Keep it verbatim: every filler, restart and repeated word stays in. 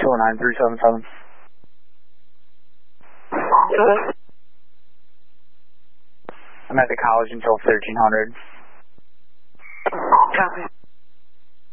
four nine three seven seven. I'm at the college until thirteen hundred. Copy.